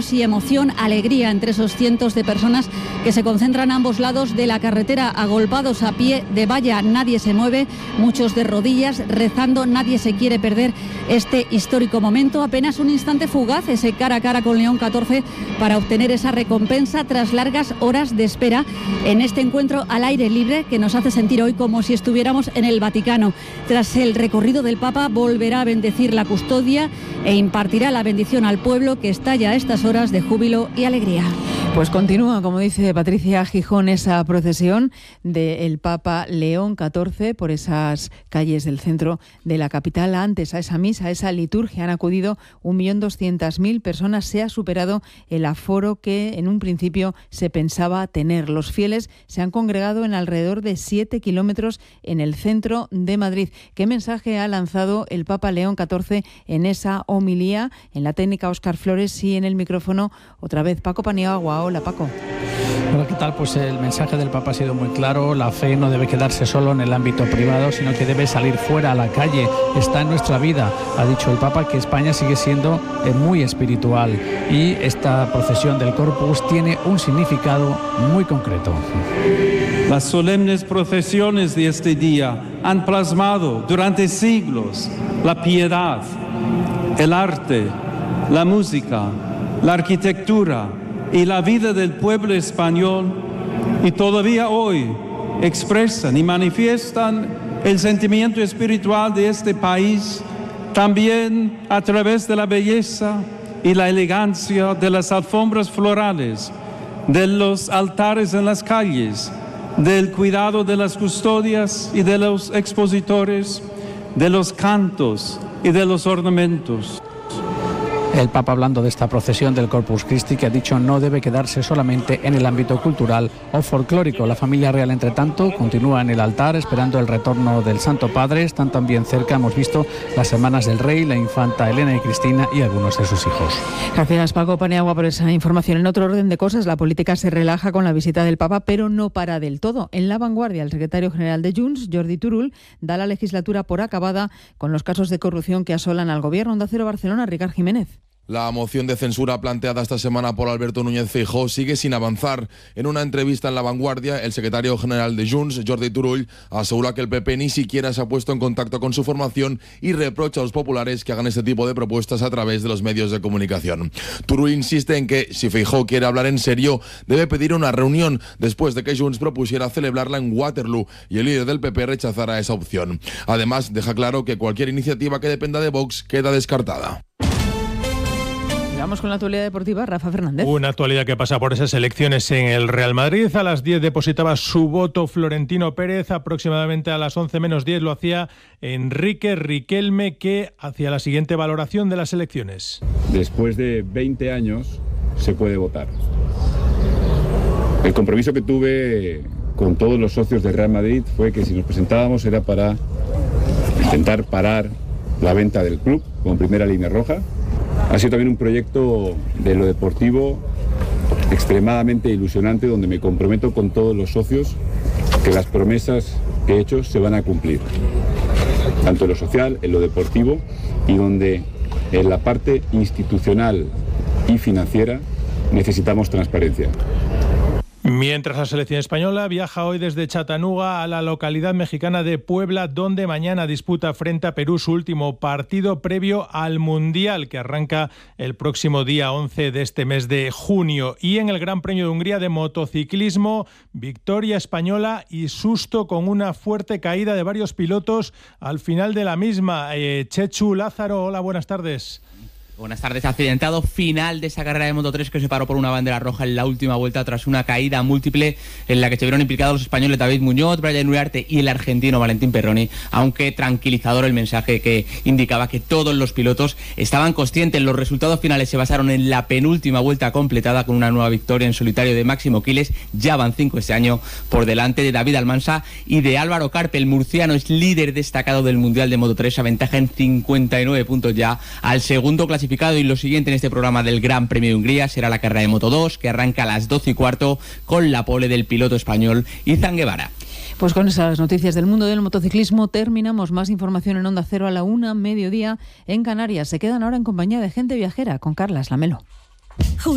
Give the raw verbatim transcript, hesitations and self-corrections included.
nervios y emoción, alegría entre esos cientos de personas que se concentran a ambos lados de la carretera, agolpados a pie de valla. Nadie se mueve, muchos de rodillas, rezando. Nadie se quiere perder este histórico momento. Apenas un instante fugaz, ese cara a cara con León catorce, para obtener esa recompensa tras largas horas de espera en este encuentro al aire libre que nos hace sentir hoy como si estuviéramos en el Vaticano. Tras el recorrido del Papa, volverá a bendecir la custodia e impartirá la bendición al pueblo, que estalla a estas horas de júbilo y alegría. Pues continúa, como dice Patricia Gijón, esa procesión del Papa León catorce por esas calles del centro de la capital. Antes a esa misa, a esa liturgia, han acudido un millón doscientas mil personas. Se ha superado el aforo que en un principio se pensaba tener. Los fieles se han congregado en alrededor de siete kilómetros en el centro de Madrid. ¿Qué mensaje ha lanzado el Papa León catorce en esa homilía? En la técnica Óscar Flores y en el micrófono otra vez Paco Paniagua. Hola, Paco. Hola, ¿qué tal? Pues el mensaje del Papa ha sido muy claro. La fe no debe quedarse solo en el ámbito privado, sino que debe salir fuera a la calle. Está en nuestra vida. Ha dicho el Papa que España sigue siendo muy espiritual y esta procesión del Corpus tiene un significado muy concreto. Las solemnes procesiones de este día han plasmado durante siglos la piedad, el arte, la música, la arquitectura y la vida del pueblo español, y todavía hoy expresan y manifiestan el sentimiento espiritual de este país, también a través de la belleza y la elegancia de las alfombras florales, de los altares en las calles, del cuidado de las custodias y de los expositores, de los cantos y de los ornamentos. El Papa, hablando de esta procesión del Corpus Christi, que ha dicho no debe quedarse solamente en el ámbito cultural o folclórico. La familia real, entre tanto, continúa en el altar esperando el retorno del Santo Padre. Están también cerca, hemos visto, las hermanas del Rey, la infanta Elena y Cristina y algunos de sus hijos. Gracias, Paco Paniagua, por esa información. En otro orden de cosas, la política se relaja con la visita del Papa, pero no para del todo. En La Vanguardia, el secretario general de Junts, Jordi Turull, da la legislatura por acabada con los casos de corrupción que asolan al gobierno. Onda Cero Barcelona, Ricard Jiménez. La moción de censura planteada esta semana por Alberto Núñez Feijóo sigue sin avanzar. En una entrevista en La Vanguardia, el secretario general de Junts, Jordi Turull, asegura que el P P ni siquiera se ha puesto en contacto con su formación y reprocha a los populares que hagan este tipo de propuestas a través de los medios de comunicación. Turull insiste en que, si Feijóo quiere hablar en serio, debe pedir una reunión después de que Junts propusiera celebrarla en Waterloo y el líder del P P rechazara esa opción. Además, deja claro que cualquier iniciativa que dependa de Vox queda descartada. Vamos con la actualidad deportiva, Rafa Fernández. Una actualidad que pasa por esas elecciones en el Real Madrid. A las diez depositaba su voto Florentino Pérez. Aproximadamente a las once menos diez lo hacía Enrique Riquelme, que hacía la siguiente valoración de las elecciones. Después de veinte años se puede votar. El compromiso que tuve con todos los socios del Real Madrid fue que si nos presentábamos era para intentar parar la venta del club como primera línea roja. Ha sido también un proyecto de lo deportivo extremadamente ilusionante, donde me comprometo con todos los socios que las promesas que he hecho se van a cumplir, tanto en lo social, en lo deportivo, y donde en la parte institucional y financiera necesitamos transparencia. Mientras la selección española viaja hoy desde Chattanooga a la localidad mexicana de Puebla, donde mañana disputa frente a Perú su último partido previo al Mundial, que arranca el próximo día once de este mes de junio. Y en el Gran Premio de Hungría de motociclismo, victoria española y susto con una fuerte caída de varios pilotos al final de la misma. Eh, Chechu Lázaro, hola, buenas tardes. Buenas tardes. Accidentado final de esa carrera de Moto tres que se paró por una bandera roja en la última vuelta tras una caída múltiple en la que se vieron implicados los españoles David Muñoz, Brian Uriarte y el argentino Valentín Perroni, aunque tranquilizador el mensaje que indicaba que todos los pilotos estaban conscientes. Los resultados finales se basaron en la penúltima vuelta completada con una nueva victoria en solitario de Máximo Quiles. Ya van cinco este año por delante de David Almansa y de Álvaro Carpe. El murciano es líder destacado del Mundial de Moto tres, aventaja en cincuenta y nueve puntos ya al segundo clasificado. Y lo siguiente en este programa del Gran Premio de Hungría será la carrera de Moto dos, que arranca a las doce y cuarto con la pole del piloto español Izan Guevara. Pues con esas noticias del mundo del motociclismo terminamos. Más información en Onda Cero a la una, mediodía en Canarias. Se quedan ahora en compañía de Gente Viajera con Carlas Lamelo.